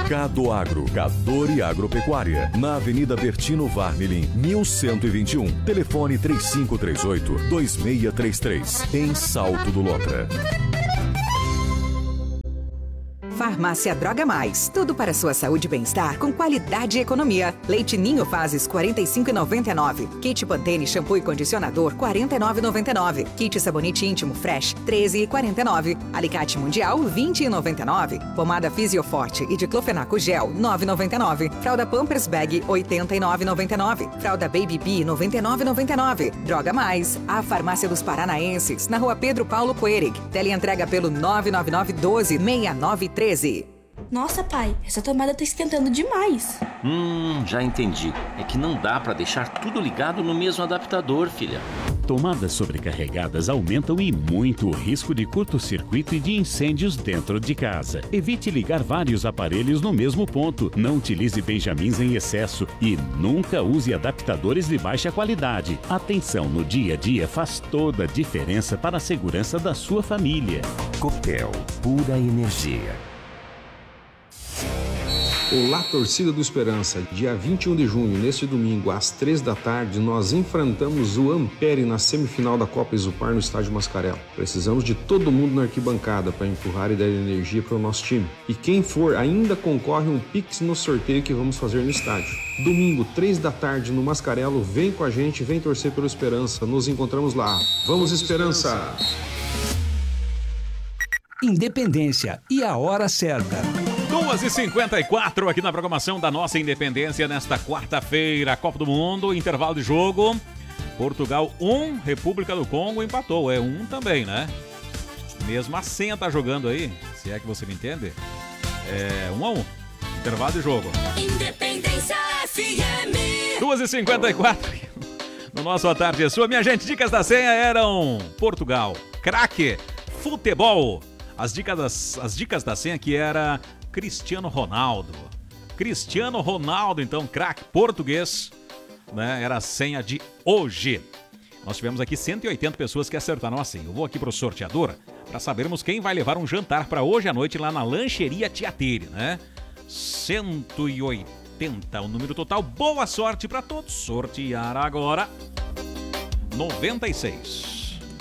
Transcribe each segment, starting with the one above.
Cado Agro, Cador e Agropecuária, na Avenida Bertino Varmelin, 1121. Telefone 3538-2633, em Salto do Lontra. Farmácia Droga Mais. Tudo para sua saúde e bem-estar com qualidade e economia. Leite Ninho Fases 45,99. Kit Pantene shampoo e condicionador 49,99. Kit sabonete íntimo Fresh 13,49. Alicate Mundial 20,99. Pomada Fisioforte e diclofenaco gel 9,99. Fralda Pampers Bag 89,99. Fralda Baby Bee 99,99. Droga Mais. A Farmácia dos Paranaenses na Rua Pedro Paulo Coerig. Teleentrega pelo 99912-6913. Nossa, pai, essa tomada tá esquentando demais. Já entendi. É que não dá pra deixar tudo ligado no mesmo adaptador, filha. Tomadas sobrecarregadas aumentam e muito o risco de curto-circuito e de incêndios dentro de casa. Evite ligar vários aparelhos no mesmo ponto. Não utilize benjamins em excesso e nunca use adaptadores de baixa qualidade. Atenção no dia a dia faz toda a diferença para a segurança da sua família. Copel, pura energia. Olá, torcida do Esperança. Dia 21 de junho, neste domingo, às 3 da tarde, nós enfrentamos o Ampere na semifinal da Copa Isupar no Estádio Mascarelo. Precisamos de todo mundo na arquibancada para empurrar e dar energia para o nosso time. E quem for, ainda concorre um Pix no sorteio que vamos fazer no estádio. Domingo, 3 da tarde, no Mascarelo, vem com a gente, vem torcer pelo Esperança. Nos encontramos lá. Vamos, Esperança! Independência e a hora certa. 2h54 aqui na programação da nossa Independência nesta quarta-feira. Copa do Mundo, intervalo de jogo. Portugal 1, República do Congo empatou. É 1 também, né? Mesmo a senha tá jogando aí, se é que você me entende. É 1-1. Intervalo de jogo. Independência FM. 2h54 no nosso A Tarde é Sua. Minha gente, dicas da senha eram Portugal, craque, futebol. As dicas da senha que era Cristiano Ronaldo. Cristiano Ronaldo, então, craque português, né? Era a senha de hoje. Nós tivemos aqui 180 pessoas que acertaram a senha. Eu vou aqui para o sorteador para sabermos quem vai levar um jantar para hoje à noite lá na Lancheria Tiateri, né? 180 o número total. Boa sorte para todos. Sortear agora 96.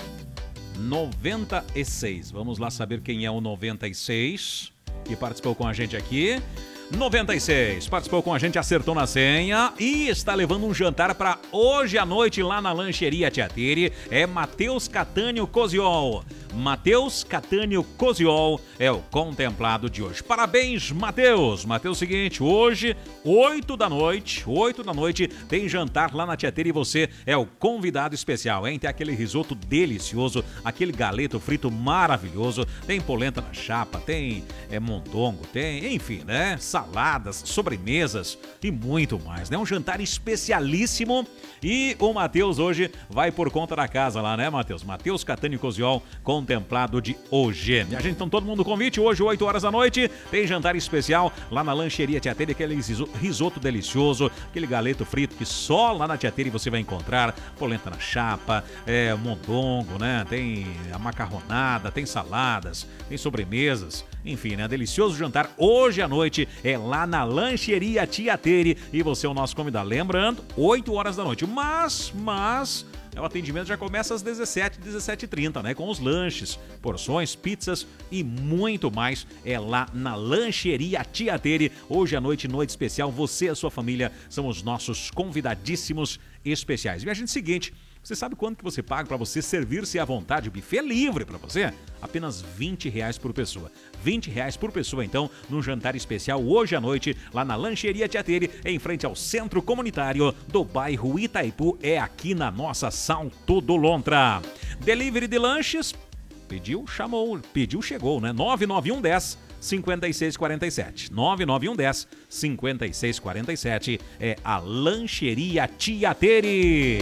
Vamos lá saber quem é o 96 que participou com a gente aqui. 96 participou com a gente, acertou na senha e está levando um jantar para hoje à noite lá na Lancheria Tiateri. É Matheus Catânio Coziol. Matheus Catânio Coziol é o contemplado de hoje. Parabéns, Matheus. Matheus, seguinte, hoje, 8 da noite, tem jantar lá na Tiateri e você é o convidado especial, hein? Tem aquele risoto delicioso, aquele galeto frito maravilhoso, tem polenta na chapa, tem mondongo, tem, enfim, né? Saladas, sobremesas e muito mais, né? Um jantar especialíssimo e o Matheus hoje vai por conta da casa lá, né, Matheus? Matheus Catânio Coziol, contemplado de hoje. E a gente, então, todo mundo convite, hoje, 8 horas da noite, tem jantar especial lá na Lancheria Tiateri, aquele risoto delicioso, aquele galeto frito que só lá na Tiateri você vai encontrar, polenta na chapa, mondongo, né? Tem a macarronada, tem saladas, tem sobremesas, enfim, né? Delicioso jantar hoje à noite é lá na Lancheria Tiateri e você é o nosso convidado. Lembrando, 8 horas da noite, mas o atendimento já começa às 17h30, né? Com os lanches, porções, pizzas e muito mais. É lá na Lancheria Tiateri. Hoje à noite, noite especial. Você e a sua família são os nossos convidadíssimos especiais. E a gente, seguinte, você sabe quanto que você paga para você servir-se à vontade? O buffet livre para você? Apenas R$20 por pessoa. R$20 por pessoa, então, num jantar especial hoje à noite, lá na Lancheria Tiateri, em frente ao Centro Comunitário do bairro Itaipu, é aqui na nossa Salto do Lontra. Delivery de lanches, pediu, chamou, pediu, chegou, né? 99110 5647. 99110 5647 é a Lancheria Tiateri.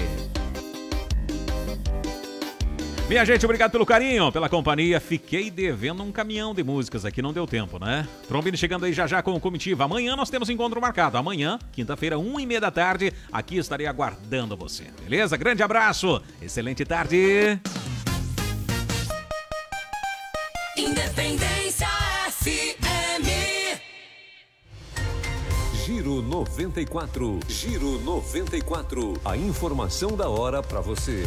Minha gente, obrigado pelo carinho, pela companhia. Fiquei devendo um caminhão de músicas aqui, não deu tempo, né? Trombini chegando aí já com o Comitiva. Amanhã nós temos encontro marcado. Amanhã, quinta-feira, 1h30 da tarde, aqui estarei aguardando você. Beleza? Grande abraço, excelente tarde. Independência FM. Giro 94. Giro 94. A informação da hora para você.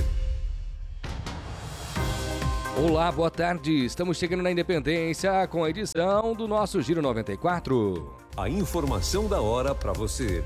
Olá, boa tarde. Estamos chegando na Independência com a edição do nosso Giro 94. A informação da hora para você.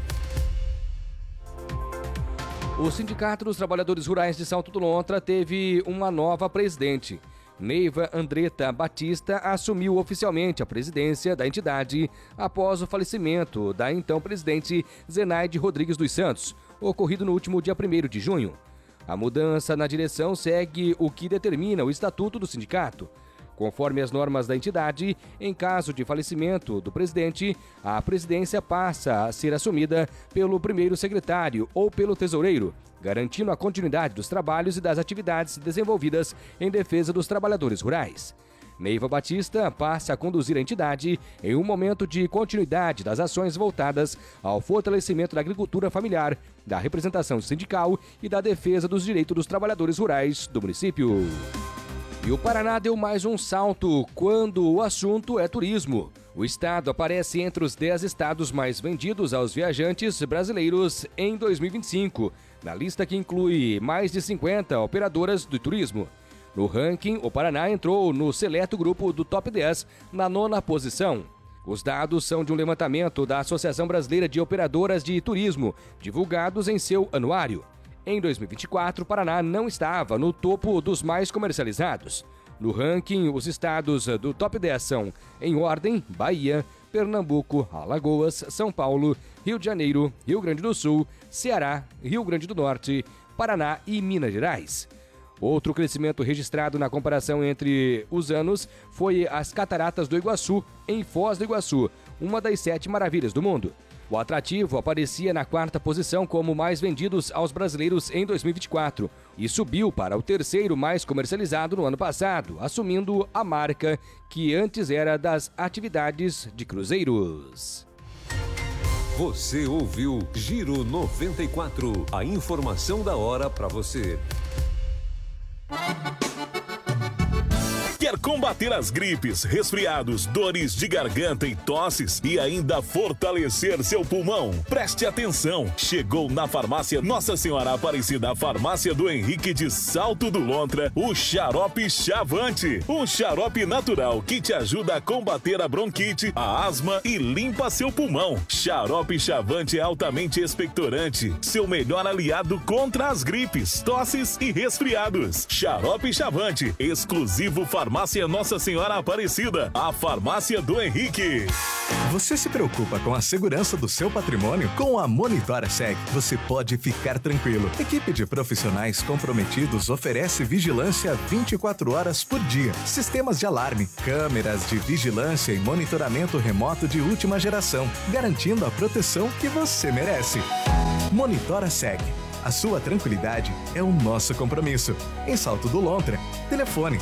O Sindicato dos Trabalhadores Rurais de Salto do Lontra teve uma nova presidente. Neiva Andretta Batista assumiu oficialmente a presidência da entidade após o falecimento da então presidente Zenaide Rodrigues dos Santos, ocorrido no último dia 1º de junho. A mudança na direção segue o que determina o Estatuto do Sindicato. Conforme as normas da entidade, em caso de falecimento do presidente, a presidência passa a ser assumida pelo primeiro secretário ou pelo tesoureiro, garantindo a continuidade dos trabalhos e das atividades desenvolvidas em defesa dos trabalhadores rurais. Neiva Batista passa a conduzir a entidade em um momento de continuidade das ações voltadas ao fortalecimento da agricultura familiar, da representação sindical e da defesa dos direitos dos trabalhadores rurais do município. E o Paraná deu mais um salto quando o assunto é turismo. O estado aparece entre os 10 estados mais vendidos aos viajantes brasileiros em 2025, na lista que inclui mais de 50 operadoras do turismo. No ranking, o Paraná entrou no seleto grupo do Top 10, na 9ª posição. Os dados são de um levantamento da Associação Brasileira de Operadoras de Turismo, divulgados em seu anuário. Em 2024, o Paraná não estava no topo dos mais comercializados. No ranking, os estados do Top 10 são, em ordem, Bahia, Pernambuco, Alagoas, São Paulo, Rio de Janeiro, Rio Grande do Sul, Ceará, Rio Grande do Norte, Paraná e Minas Gerais. Outro crescimento registrado na comparação entre os anos foi as Cataratas do Iguaçu, em Foz do Iguaçu, uma das 7 maravilhas do mundo. O atrativo aparecia na 4ª posição como mais vendidos aos brasileiros em 2024 e subiu para o 3º mais comercializado no ano passado, assumindo a marca que antes era das atividades de cruzeiros. Você ouviu Giro 94. A informação da hora para você. Quer combater as gripes, resfriados, dores de garganta e tosses e ainda fortalecer seu pulmão? Preste atenção! Chegou na farmácia Nossa Senhora Aparecida, farmácia do Henrique de Salto do Lontra, o Xarope Chavante. Um xarope natural que te ajuda a combater a bronquite, a asma e limpa seu pulmão. Xarope Chavante é altamente expectorante, seu melhor aliado contra as gripes, tosses e resfriados. Xarope Chavante, exclusivo Farmácia Nossa Senhora Aparecida, a farmácia do Henrique. Você se preocupa com a segurança do seu patrimônio? Com a Monitora Seg, você pode ficar tranquilo. Equipe de profissionais comprometidos oferece vigilância 24 horas por dia. Sistemas de alarme, câmeras de vigilância e monitoramento remoto de última geração, garantindo a proteção que você merece. Monitora Seg. A sua tranquilidade é o nosso compromisso. Em Salto do Lontra, telefone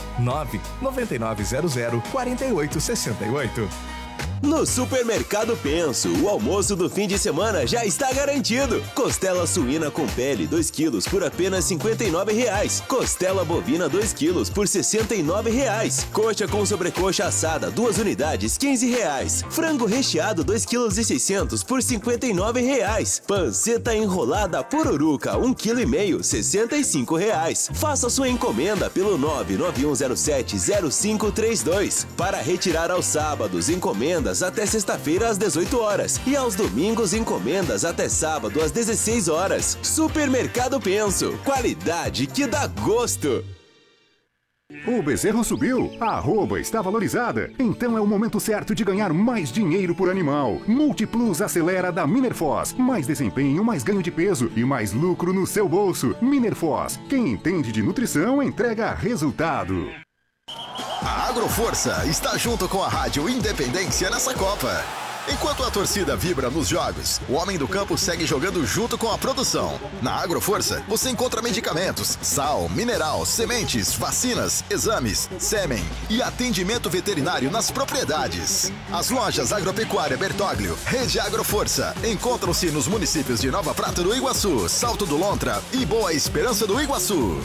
99900-4868. No Supermercado Penso, o almoço do fim de semana já está garantido. Costela suína com pele 2 quilos por apenas R$ 59,00. Costela bovina 2 quilos por R$ 69,00. Coxa com sobrecoxa assada 2 unidades R$ 15,00. Frango recheado 2,6 kg por R$ 59,00. Panceta enrolada pururuca 1,5 kg R$ 65,00. Faça sua encomenda pelo 991070532. Para retirar aos sábados, encomendas até sexta-feira às 18 horas e aos domingos encomendas até sábado às 16 horas. Supermercado Penso, qualidade que dá gosto. O bezerro subiu, a arroba está valorizada, então é o momento certo de ganhar mais dinheiro por animal. Multiplus acelera da Minerfoz. Mais desempenho, mais ganho de peso e mais lucro no seu bolso. Minerfoz, quem entende de nutrição entrega resultado. A Agroforça está junto com a Rádio Independência nessa Copa. Enquanto a torcida vibra nos jogos, o homem do campo segue jogando junto com a produção. Na Agroforça, você encontra medicamentos, sal, mineral, sementes, vacinas, exames, sêmen e atendimento veterinário nas propriedades. As lojas Agropecuária Bertoglio, Rede Agroforça, encontram-se nos municípios de Nova Prata do Iguaçu, Salto do Lontra e Boa Esperança do Iguaçu.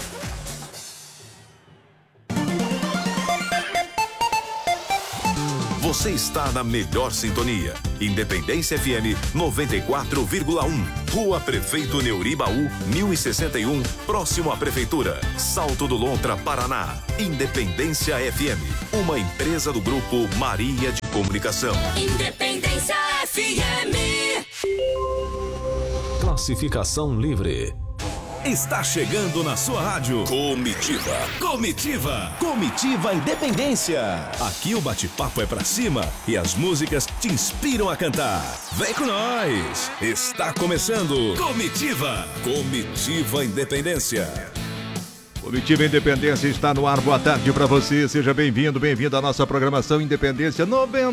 Você está na melhor sintonia. Independência FM 94,1. Rua Prefeito Neuribaú, 1061, próximo à Prefeitura. Salto do Lontra, Paraná. Independência FM, uma empresa do Grupo Maria de Comunicação. Independência FM. Classificação livre. Está chegando na sua rádio Comitiva. Comitiva Independência. Aqui o bate-papo é pra cima e as músicas te inspiram a cantar. Vem com nós. Está começando Comitiva Independência. Comitiva Independência está no ar. Boa tarde para você. Seja bem-vindo, bem-vinda à nossa programação Independência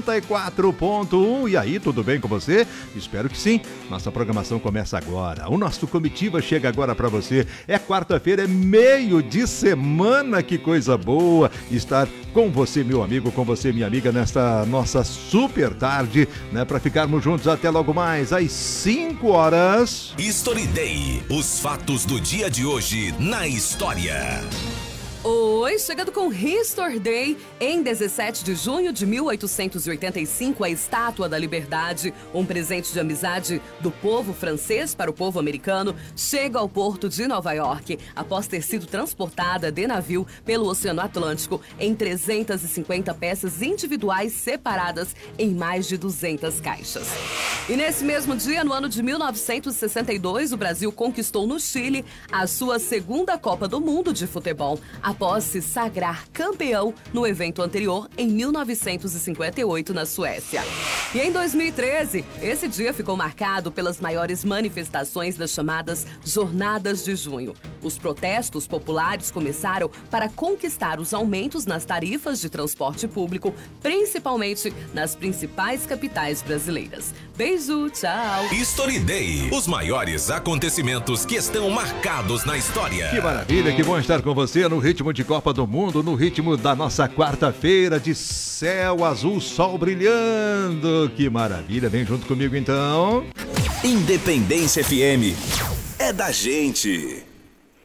94.1. E aí, tudo bem com você? Espero que sim. Nossa programação começa agora. O nosso Comitiva chega agora para você. É quarta-feira, é meio de semana. Que coisa boa estar com você, meu amigo, com você, minha amiga, nesta nossa super tarde, né? Para ficarmos juntos até logo mais às 5 horas. History Day. Os fatos do dia de hoje na história. Oi, chegando com History Day. Em 17 de junho de 1885, a Estátua da Liberdade, um presente de amizade do povo francês para o povo americano, chega ao porto de Nova York, após ter sido transportada de navio pelo Oceano Atlântico em 350 peças individuais separadas em mais de 200 caixas. E nesse mesmo dia, no ano de 1962, o Brasil conquistou no Chile a sua segunda Copa do Mundo de futebol, após se sagrar campeão no evento anterior em 1958 na Suécia. E em 2013, esse dia ficou marcado pelas maiores manifestações das chamadas Jornadas de Junho. Os protestos populares começaram para conquistar os aumentos nas tarifas de transporte público, principalmente nas principais capitais brasileiras. Beijo, tchau! History Day, os maiores acontecimentos que estão marcados na história. Que maravilha, que bom estar com você no ritmo de Copa do Mundo, no ritmo da nossa quarta-feira de céu azul, sol brilhando. Que maravilha, vem junto comigo então. Independência FM é da gente.